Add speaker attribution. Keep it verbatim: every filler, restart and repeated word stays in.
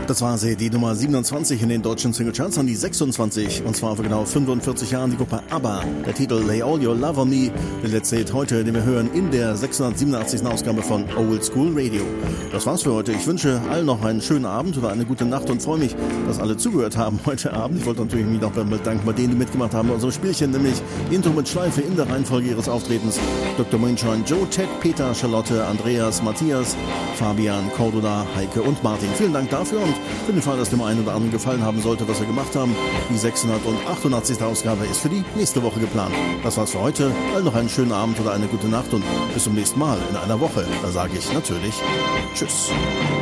Speaker 1: Das war sie, die Nummer siebenundzwanzig in den deutschen Singlecharts, an die sechsundzwanzig. Und zwar vor genau fünfundvierzig Jahren die Gruppe ABBA. Der Titel Lay All Your Love on Me. Der letzte Hit heute, den wir hören in der sechshundertsiebenundachtzigsten Ausgabe von Old School Radio. Das war's für heute. Ich wünsche allen noch einen schönen Abend oder eine gute Nacht und freue mich, dass alle zugehört haben heute Abend. Ich wollte natürlich mich noch bedanken bei denen, die mitgemacht haben bei unserem Spielchen, nämlich Intro mit Schleife in der Reihenfolge ihres Auftretens. Doktor Moonshine, Joe, Ted, Peter, Charlotte, Andreas, Matthias, Fabian, Cordula, Heike und Martin. Vielen Dank dafür und für den Fall, dass dem einen oder anderen gefallen haben sollte, was wir gemacht haben. Die sechshundertachtundachtzigste Ausgabe ist für die nächste Woche geplant. Das war's für heute. Allen noch einen schönen Abend oder eine gute Nacht und bis zum nächsten Mal in einer Woche. Da sage ich natürlich Tschüss.